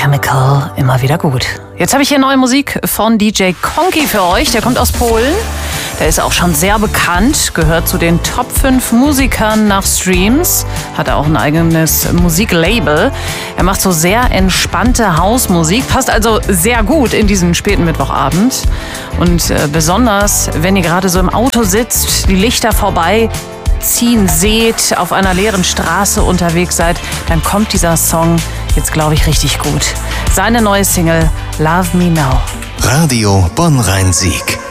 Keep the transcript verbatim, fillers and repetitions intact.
Chemical, immer wieder gut. Jetzt habe ich hier neue Musik von D J Konki für euch. Der kommt aus Polen. Der ist auch schon sehr bekannt, gehört zu den Top fünf Musikern nach Streams, hat auch ein eigenes Musiklabel. Er macht so sehr entspannte Hausmusik, passt also sehr gut in diesen späten Mittwochabend. Und äh, besonders, wenn ihr gerade so im Auto sitzt, die Lichter vorbei ziehen seht, auf einer leeren Straße unterwegs seid, dann kommt dieser Song jetzt, glaube ich, richtig gut. Seine neue Single Love Me Now. Radio Bonn-Rhein-Sieg.